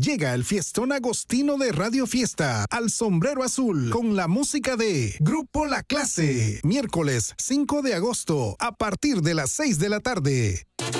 Llega el fiestón agostino de Radio Fiesta al Sombrero Azul con la música de Grupo La Clase. Miércoles 5 de agosto a partir de las 6 de la tarde.